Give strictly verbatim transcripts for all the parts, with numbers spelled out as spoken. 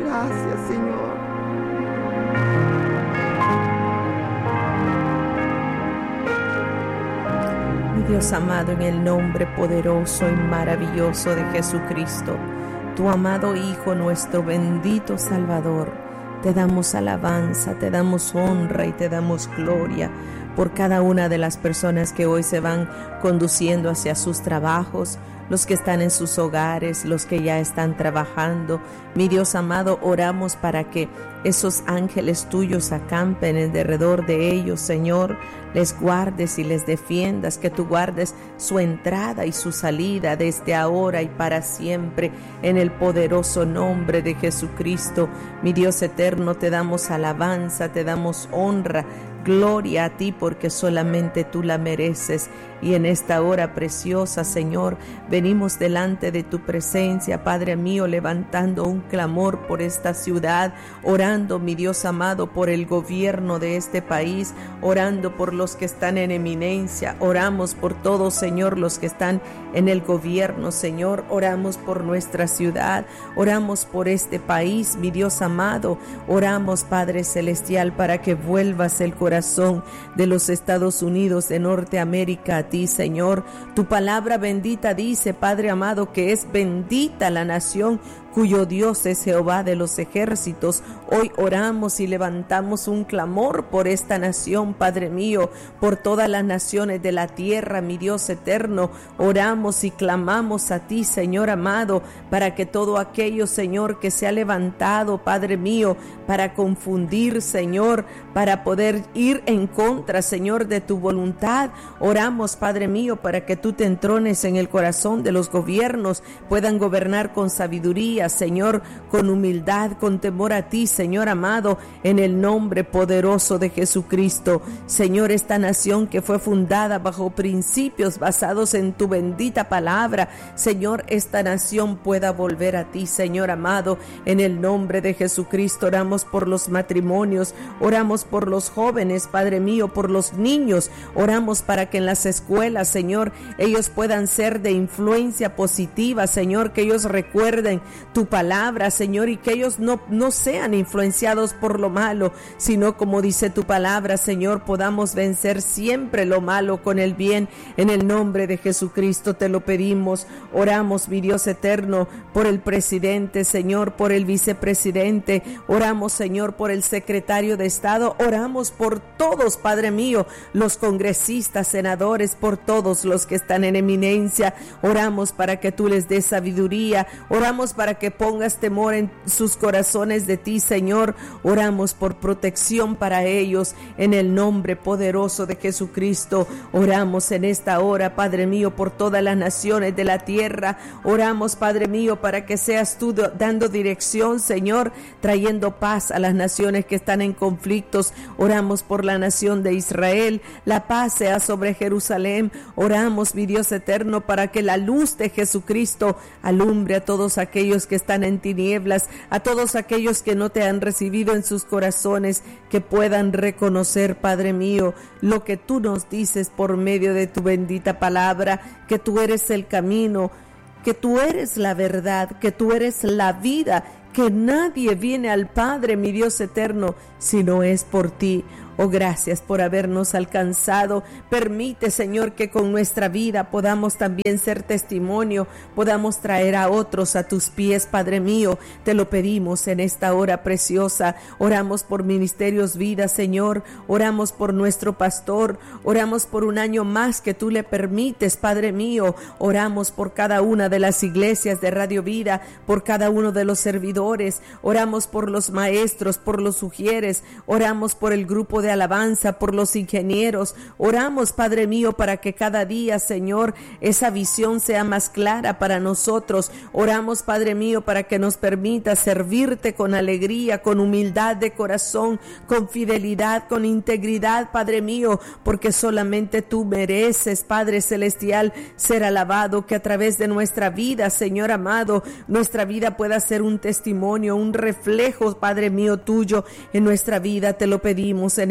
Gracias, Señor. Mi Dios amado, en el nombre poderoso y maravilloso de Jesucristo, tu amado Hijo, nuestro bendito Salvador, te damos alabanza, te damos honra y te damos gloria por cada una de las personas que hoy se van conduciendo hacia sus trabajos, los que están en sus hogares, los que ya están trabajando. Mi Dios amado, oramos para que esos ángeles tuyos acampen en derredor de ellos, Señor, les guardes y les defiendas, que tú guardes su entrada y su salida desde ahora y para siempre, en el poderoso nombre de Jesucristo. Mi Dios eterno, te damos alabanza, te damos honra, gloria a ti, porque solamente tú la mereces. Y en esta hora preciosa, Señor, venimos delante de tu presencia, Padre mío, levantando un clamor por esta ciudad, orando, mi Dios amado, por el gobierno de este país, orando por los que están en eminencia, oramos por todos, Señor, los que están en el gobierno, Señor, oramos por nuestra ciudad, oramos por este país, mi Dios amado, oramos, Padre celestial, para que vuelvas el corazón de los Estados Unidos de Norteamérica a ti, Señor. Tu palabra bendita dice, Padre amado, que es bendita la nación cuyo Dios es Jehová de los ejércitos. Hoy oramos y levantamos un clamor por esta nación, Padre mío, por todas las naciones de la tierra, mi Dios eterno. Oramos y clamamos a ti, Señor amado, para que todo aquello, Señor, que se ha levantado, Padre mío, para confundir, Señor, para poder ir en contra, Señor, de tu voluntad. Oramos, Padre mío, para que tú te entrones en el corazón de los gobiernos, puedan gobernar con sabiduría, Señor, con humildad, con temor a ti, Señor amado, en el nombre poderoso de Jesucristo. Señor, esta nación que fue fundada bajo principios basados en tu bendita palabra, Señor, esta nación pueda volver a ti, Señor amado, en el nombre de Jesucristo. Oramos por los matrimonios, oramos por los jóvenes, Padre mío, por los niños, oramos para que en las escuelas, Señor, ellos puedan ser de influencia positiva, Señor, que ellos recuerden tu palabra, Señor, y que ellos no, no sean influenciados por lo malo, sino, como dice tu palabra, Señor, podamos vencer siempre lo malo con el bien. En el nombre de Jesucristo te lo pedimos. Oramos, mi Dios eterno, por el presidente, Señor, por el vicepresidente, oramos, Señor, por el secretario de Estado, oramos por todos, Padre mío, los congresistas, senadores, por todos los que están en eminencia. Oramos para que tú les des sabiduría, oramos para que pongas temor en sus corazones de ti, Señor. Oramos por protección para ellos, en el nombre poderoso de Jesucristo. Oramos en esta hora, Padre mío, por todas las naciones de la tierra. Oramos, Padre mío, para que seas tú dando dirección, Señor, trayendo paz a las naciones que están en conflictos. Oramos por la nación de Israel, la paz sea sobre Jerusalén. Oramos, mi Dios eterno, para que la luz de Jesucristo alumbre a todos aquellos que están en tinieblas, a todos aquellos que no te han recibido en sus corazones, que puedan reconocer, Padre mío, lo que tú nos dices por medio de tu bendita palabra, que tú eres el camino, que tú eres la verdad, que tú eres la vida, que nadie viene al Padre, mi Dios eterno, si no es por ti. Oh, gracias por habernos alcanzado. Permite, Señor, que con nuestra vida podamos también ser testimonio, podamos traer a otros a tus pies, Padre mío. Te lo pedimos en esta hora preciosa. Oramos por Ministerios Vida, Señor. Oramos por nuestro pastor. Oramos por un año más que tú le permites, Padre mío. Oramos por cada una de las iglesias de Radio Vida, por cada uno de los servidores. Oramos por los maestros, por los sugieres. Oramos por el grupo de alabanza, por los ingenieros. Oramos, Padre mío, para que cada día, Señor, esa visión sea más clara para nosotros. Oramos, Padre mío, para que nos permita servirte con alegría, con humildad de corazón, con fidelidad, con integridad, Padre mío, porque solamente tú mereces, Padre celestial, ser alabado. Que a través de nuestra vida, Señor amado, nuestra vida pueda ser un testimonio, un reflejo, Padre mío, tuyo en nuestra vida. Te lo pedimos en el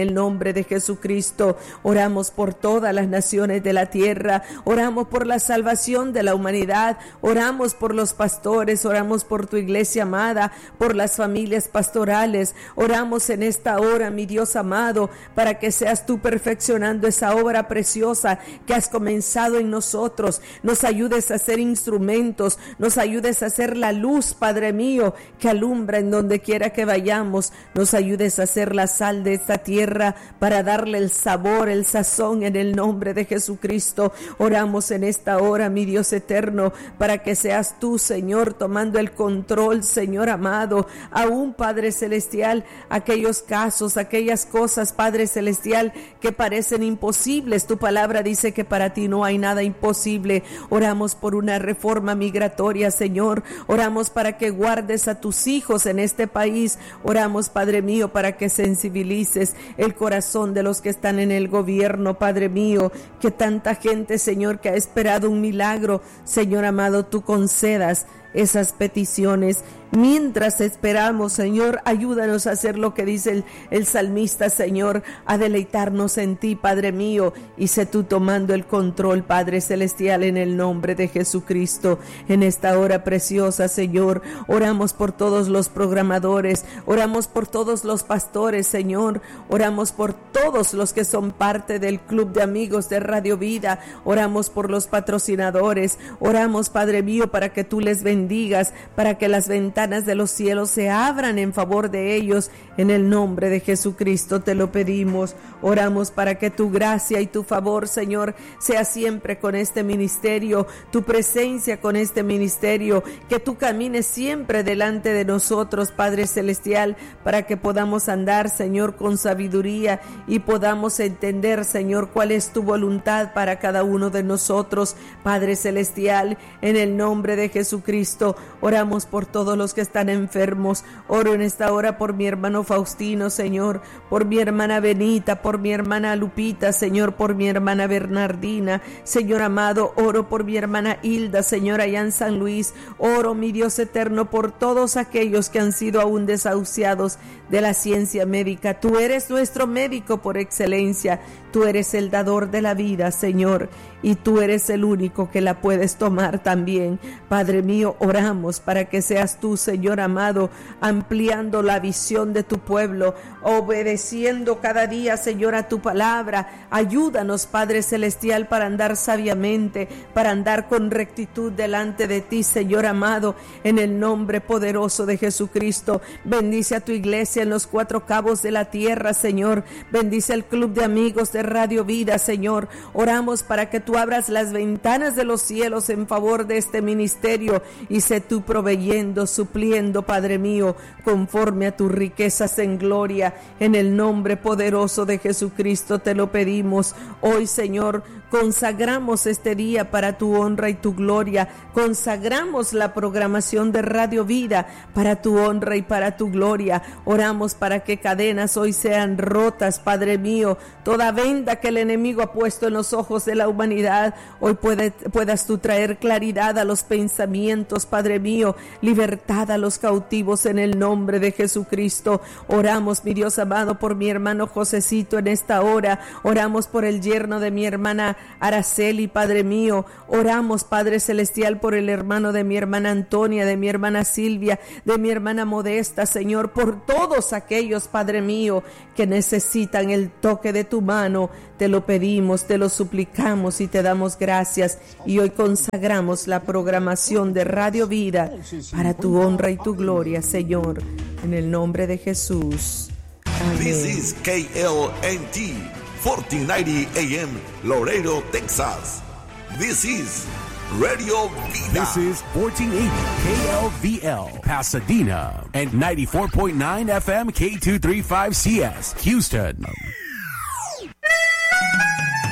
el nombre de Jesucristo. Oramos por todas las naciones de la tierra, oramos por la salvación de la humanidad, oramos por los pastores, oramos por tu iglesia amada, por las familias pastorales. Oramos en esta hora, mi Dios amado, para que seas tú perfeccionando esa obra preciosa que has comenzado en nosotros. Nos ayudes a ser instrumentos, nos ayudes a ser la luz, Padre mío, que alumbra en donde quiera que vayamos. Nos ayudes a ser la sal de esta tierra para darle el sabor, el sazón en el nombre de Jesucristo. Oramos en esta hora, mi Dios eterno, para que seas tú, Señor, tomando el control, Señor amado, aún, Padre celestial, aquellos casos, aquellas cosas, Padre celestial, que parecen imposibles. Tu palabra dice que para ti no hay nada imposible. Oramos por una reforma migratoria, Señor. Oramos para que guardes a tus hijos en este país. Oramos, Padre mío, para que sensibilices el corazón de los que están en el gobierno, Padre mío, que tanta gente, Señor, que ha esperado un milagro, Señor amado, tú concedas esas peticiones. Mientras esperamos, Señor, ayúdanos a hacer lo que dice el, el salmista, Señor, a deleitarnos en ti, Padre mío, y sé tú tomando el control, Padre celestial, en el nombre de Jesucristo. En esta hora preciosa, Señor, oramos por todos los programadores, oramos por todos los pastores, Señor, oramos por todos los que son parte del club de amigos de Radio Vida, oramos por los patrocinadores, oramos, Padre mío, para que tú les bendigas, para que las ventanas de los cielos se abran en favor de ellos. En el nombre de Jesucristo te lo pedimos. Oramos para que tu gracia y tu favor, Señor, sea siempre con este ministerio, tu presencia con este ministerio, que tú camines siempre delante de nosotros, Padre celestial, para que podamos andar, Señor, con sabiduría y podamos entender, Señor, cuál es tu voluntad para cada uno de nosotros, Padre celestial. En el nombre de Jesucristo oramos por todos los que están enfermos. Oro en esta hora por mi hermano Faustino, Señor, por mi hermana Benita, por mi hermana Lupita, Señor, por mi hermana Bernardina, Señor amado. Oro por mi hermana Hilda, Señor, allá en San Luis. Oro, mi Dios eterno, por todos aquellos que han sido aún desahuciados de la ciencia médica. Tú eres nuestro médico por excelencia. Tú eres el dador de la vida, Señor, y tú eres el único que la puedes tomar también. Padre mío, oramos para que seas tú, Señor amado, ampliando la visión de tu pueblo, obedeciendo cada día, Señor, a tu palabra. Ayúdanos, Padre celestial, para andar sabiamente, para andar con rectitud delante de ti, Señor amado, en el nombre poderoso de Jesucristo. Bendice a tu iglesia en los cuatro cabos de la tierra, Señor. Bendice el club de amigos de Radio Vida, Señor. Oramos para que tú abras las ventanas de los cielos en favor de este ministerio y sé tú proveyendo, supliendo, Padre mío, conforme a tus riquezas en gloria. En el nombre poderoso de Jesucristo te lo pedimos. Hoy, Señor, consagramos este día para tu honra y tu gloria. Consagramos la programación de Radio Vida para tu honra y para tu gloria. Oramos para que cadenas hoy sean rotas, Padre mío. Toda venda que el enemigo ha puesto en los ojos de la humanidad, hoy puede, puedas tú traer claridad a los pensamientos, Padre mío, libertad a los cautivos en el nombre de Jesucristo. Oramos, mi Dios amado, por mi hermano Josecito en esta hora. Oramos por el yerno de mi hermana Araceli, Padre mío. Oramos, Padre celestial, por el hermano de mi hermana Antonia, de mi hermana Silvia, de mi hermana Modesta, Señor, por todos aquellos, Padre mío, que necesitan el toque de tu mano. Te lo pedimos, te lo suplicamos y te damos gracias. Y hoy consagramos la programación de Radio Vida para tu honra y tu gloria, Señor, en el nombre de Jesús. Amén. This is K L N T, fourteen ninety A M, Laredo, Texas. This is Radio Vida. This is fourteen eighty K L V L, Pasadena, and ninety-four point nine F M K two thirty-five C S, Houston.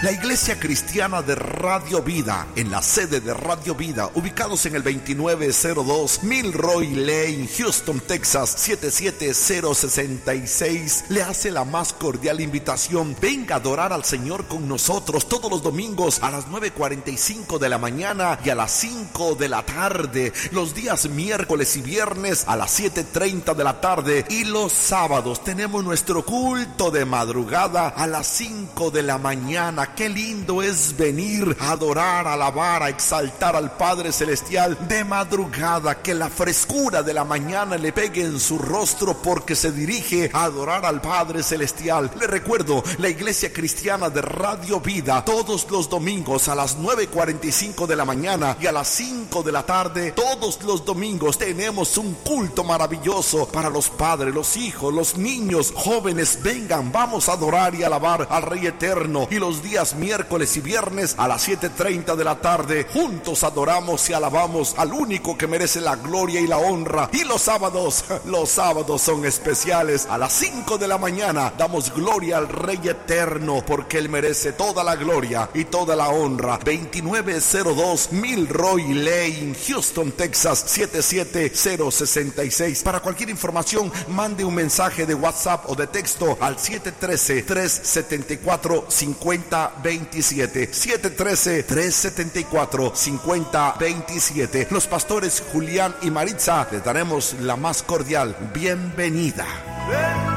La Iglesia Cristiana de Radio Vida, en la sede de Radio Vida, ubicados en el veintinueve cero dos Milroy Lane, Houston, Texas, siete siete cero seis seis, le hace la más cordial invitación. Venga a adorar al Señor con nosotros todos los domingos a las nueve cuarenta y cinco de la mañana y a las cinco de la tarde, los días miércoles y viernes a las siete treinta de la tarde, y los sábados tenemos nuestro culto de madrugada a las cinco de la mañana. Qué lindo es venir a adorar, a alabar, a exaltar al Padre Celestial de madrugada, que la frescura de la mañana le pegue en su rostro porque se dirige a adorar al Padre Celestial. Le recuerdo, la Iglesia Cristiana de Radio Vida, todos los domingos a las nueve cuarenta y cinco de la mañana y a las cinco de la tarde, todos los domingos tenemos un culto maravilloso para los padres, los hijos, los niños, jóvenes. Vengan, vamos a adorar y alabar al Rey Eterno. Y los días miércoles y viernes a las siete treinta de la tarde, juntos adoramos y alabamos al único que merece la gloria y la honra. Y los sábados, los sábados son especiales. A las cinco de la mañana damos gloria al Rey Eterno, porque Él merece toda la gloria y toda la honra. Veintinueve cero dos Milroy Lane, Houston, Texas, siete siete cero seis seis. Para cualquier información, mande un mensaje de WhatsApp o de texto al siete uno tres, tres siete cuatro, cinco cero dos siete. siete uno tres, tres siete cuatro, cinco cero dos siete. Los pastores Julián y Maritza les daremos la más cordial bienvenida.